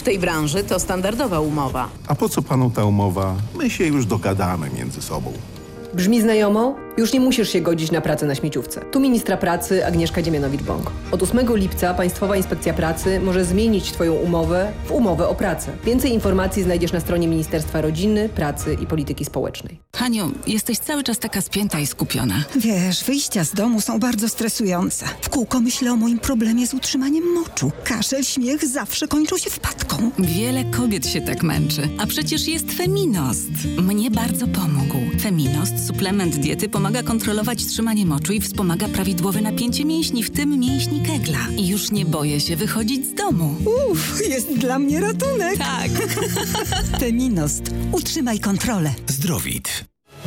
W tej branży to standardowa umowa. A po co panu ta umowa? My się już dogadamy między sobą. Brzmi znajomo? Już nie musisz się godzić na pracę na śmieciówce. Tu ministra pracy Agnieszka Dziemianowicz-Bąk. Od 8 lipca Państwowa Inspekcja Pracy może zmienić Twoją umowę w umowę o pracę. Więcej informacji znajdziesz na stronie Ministerstwa Rodziny, Pracy i Polityki Społecznej. Haniu, jesteś cały czas taka spięta i skupiona. Wiesz, wyjścia z domu są bardzo stresujące. W kółko myślę o moim problemie z utrzymaniem moczu. Kaszel, śmiech zawsze kończą się wpadką. Wiele kobiet się tak męczy. A przecież jest Feminost. Mnie bardzo pomógł. Feminost, suplement diety, pomaga kontrolować trzymanie moczu i wspomaga prawidłowe napięcie mięśni, w tym mięśni Kegla. I już nie boję się wychodzić z domu. Jest dla mnie ratunek. Tak. Feminost. Utrzymaj kontrolę. Zdrowit.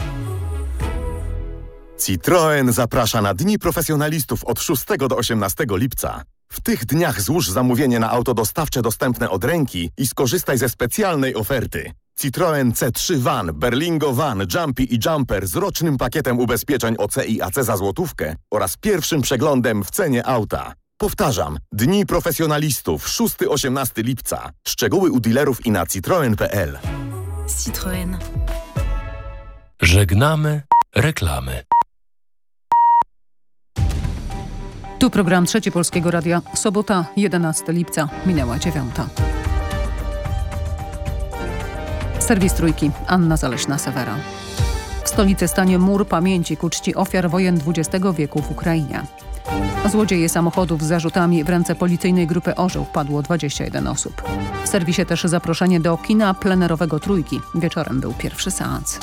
Citroen zaprasza na Dni Profesjonalistów od 6 do 18 lipca. W tych dniach złóż zamówienie na auto dostawcze dostępne od ręki i skorzystaj ze specjalnej oferty. Citroen C3 Van, Berlingo Van, Jumpy i Jumper z rocznym pakietem ubezpieczeń OC i AC za złotówkę oraz pierwszym przeglądem w cenie auta. Powtarzam, Dni Profesjonalistów 6-18 lipca. Szczegóły u dealerów i na citroen.pl. Citroen. Żegnamy reklamy. Tu program Trzeci Polskiego Radia. Sobota, 11 lipca. Minęła 9. Serwis Trójki. Anna Zaleśna-Sewera. W stolicy stanie mur pamięci ku czci ofiar wojen XX wieku w Ukrainie. Złodzieje samochodów z zarzutami w ręce policyjnej grupy Orzeł wpadło 21 osób. W serwisie też zaproszenie do kina plenerowego Trójki. Wieczorem był pierwszy seans.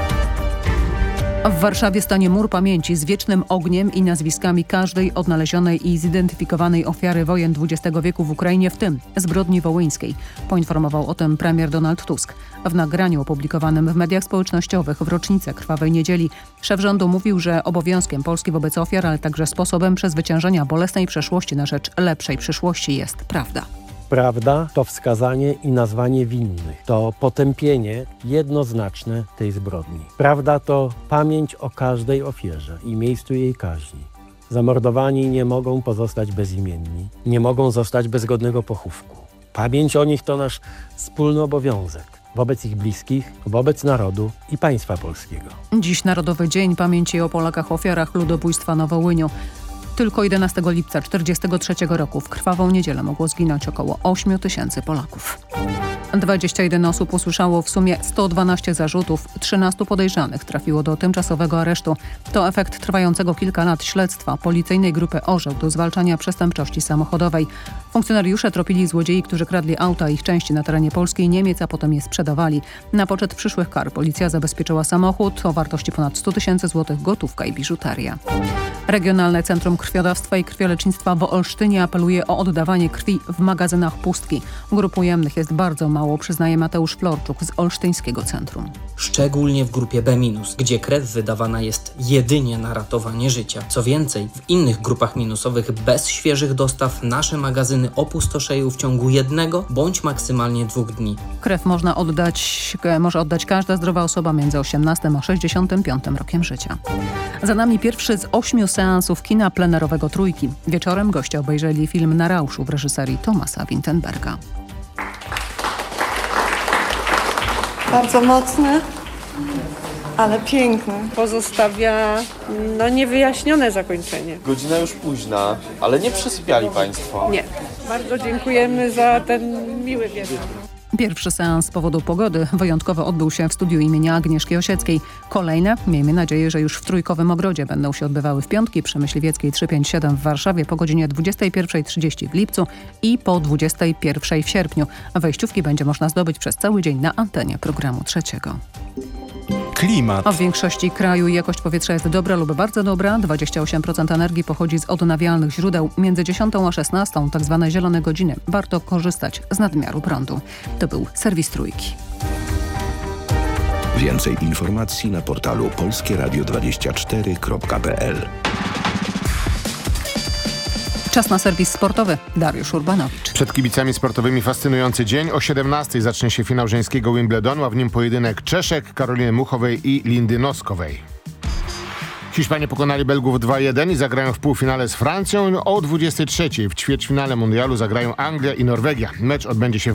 W Warszawie stanie mur pamięci z wiecznym ogniem i nazwiskami każdej odnalezionej i zidentyfikowanej ofiary wojen XX wieku w Ukrainie, w tym zbrodni wołyńskiej. Poinformował o tym premier Donald Tusk. W nagraniu opublikowanym w mediach społecznościowych w rocznicę Krwawej Niedzieli szef rządu mówił, że obowiązkiem Polski wobec ofiar, ale także sposobem przezwyciężenia bolesnej przeszłości na rzecz lepszej przyszłości jest prawda. Prawda to wskazanie i nazwanie winnych. To potępienie jednoznaczne tej zbrodni. Prawda to pamięć o każdej ofierze i miejscu jej kaźni. Zamordowani nie mogą pozostać bezimienni, nie mogą zostać bez godnego pochówku. Pamięć o nich to nasz wspólny obowiązek wobec ich bliskich, wobec narodu i państwa polskiego. Dziś Narodowy Dzień Pamięci o Polakach ofiarach ludobójstwa na Wołyniu. Tylko 11 lipca 1943 roku w Krwawą Niedzielę mogło zginąć około 8 000 Polaków. 21 osób usłyszało w sumie 112 zarzutów, 13 podejrzanych trafiło do tymczasowego aresztu. To efekt trwającego kilka lat śledztwa policyjnej grupy Orzeł do zwalczania przestępczości samochodowej. Funkcjonariusze tropili złodziei, którzy kradli auta i ich części na terenie Polski i Niemiec, a potem je sprzedawali. Na poczet przyszłych kar policja zabezpieczyła samochód o wartości ponad 100 000 złotych, gotówka i biżuteria. Regionalne Centrum Krwiodawstwa i Krwiolecznictwa w Olsztynie apeluje o oddawanie krwi w magazynach pustki. Grup ujemnych jest bardzo mało, przyznaje Mateusz Florczuk z Olsztyńskiego Centrum. Szczególnie w grupie B-, gdzie krew wydawana jest jedynie na ratowanie życia. Co więcej, w innych grupach minusowych bez świeżych dostaw nasze magazyny opustoszeją w ciągu 1 bądź maksymalnie 2 dni. Krew może oddać każda zdrowa osoba między 18 a 65 rokiem życia. Za nami pierwszy z 8 seansów kina plenerowego Trójki. Wieczorem goście obejrzeli film Na rauszu w reżyserii Thomasa Vinterberga. Bardzo mocny, ale piękny. Pozostawia niewyjaśnione zakończenie. Godzina już późna, ale nie przysypiali Państwo? Nie. Bardzo dziękujemy za ten miły wieczór. Pierwszy seans z powodu pogody wyjątkowo odbył się w studiu imienia Agnieszki Osieckiej. Kolejne, miejmy nadzieję, że już w Trójkowym Ogrodzie, będą się odbywały w piątki przy Myśliwieckiej 357 w Warszawie po godzinie 21:30 w lipcu i po 21:00 w sierpniu. Wejściówki będzie można zdobyć przez cały dzień na antenie programu Trzeciego. Klimat. A w większości kraju jakość powietrza jest dobra lub bardzo dobra. 28% energii pochodzi z odnawialnych źródeł. Między 10 a 16 tak zwane zielone godziny. Warto korzystać z nadmiaru prądu. To był serwis Trójki. Więcej informacji na portalu polskieradio24.pl. Czas na serwis sportowy. Dariusz Urbanowicz. Przed kibicami sportowymi fascynujący dzień. O 17:00 zacznie się finał żeńskiego Wimbledonu, a w nim pojedynek Czeszek, Karoliny Muchowej i Lindy Noskowej. Hiszpanie pokonali Belgów 2-1 i zagrają w półfinale z Francją. O 23:00 w ćwierćfinale mundialu zagrają Anglia i Norwegia. Mecz odbędzie się w